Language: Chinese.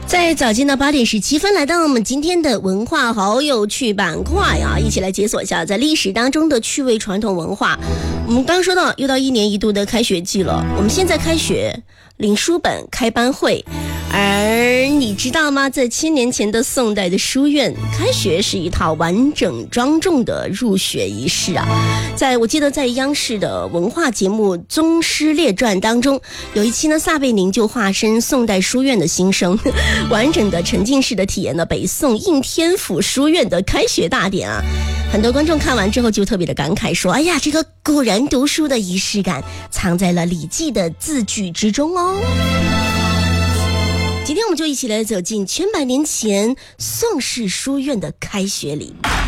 在早间的8点17分，来到我们今天的文化好有趣板块啊，一起来解锁一下在历史当中的趣味传统文化。我们刚说到又到1年1度的开学季了，我们现在开学领书本开班会，而你知道吗，在1000年前的宋代的书院，开学是一套完整庄重的入学仪式啊。我记得在央视的文化节目《宗师列传》当中，有一期呢，撒贝宁就化身宋代书院的新生，完整的沉浸式的体验了北宋应天府书院的开学大典啊。很多观众看完之后就特别的感慨说，哎呀，这个古人读书的仪式感藏在了《礼记》的字句之中哦。今天我们就一起来走进千百年前宋氏书院的开学礼。